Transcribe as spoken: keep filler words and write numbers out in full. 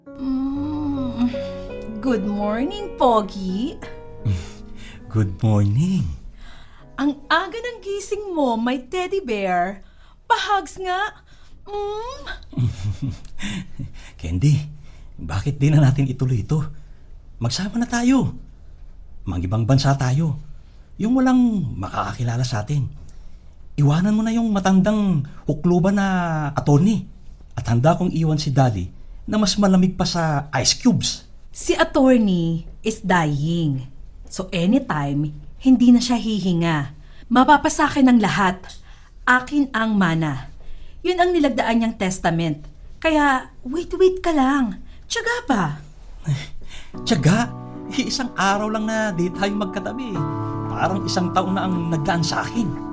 Mm, good morning, Pogi. Good morning. Ang aga ng gising mo, may teddy bear. Pahugs nga. Mm. Candy, bakit di na natin ituloy ito? Magsama na tayo. Mang-ibang bansa tayo. Yung walang makakakilala sa atin. Iwanan mo na yung matandang hukluban na attorney. At handa kong iwan si Daddy na mas malamig pa sa ice cubes. Si attorney is dying. So anytime, hindi na siya hihinga. Mapapasakin ng lahat. Akin ang mana. Yun ang nilagdaan niyang testament. Kaya wait-wait ka lang. Tiyaga pa. Tiyaga, isang araw lang na di tayo magkatabi. Parang isang taon na ang nagdaan sa akin.